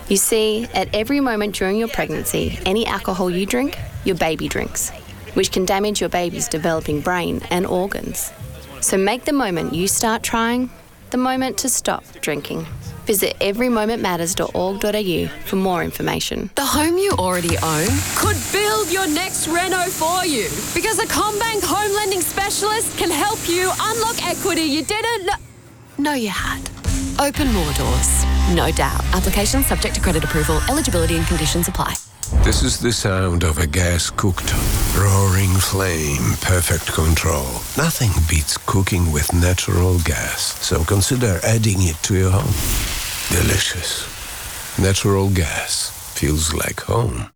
You see, at every moment during your pregnancy, any alcohol you drink, your baby drinks, which can damage your baby's developing brain and organs. So make the moment you start trying the moment to stop drinking. Visit everymomentmatters.org.au for more information. The home you already own could build your next reno for you, because a CommBank home lending specialist can help you unlock equity you didn't know you had. Open more doors, no doubt. Application subject to credit approval. Eligibility and conditions apply. This is the sound of a gas cooktop. Roaring flame, perfect control. Nothing beats cooking with natural gas, so consider adding it to your home. Delicious. Natural gas feels like home.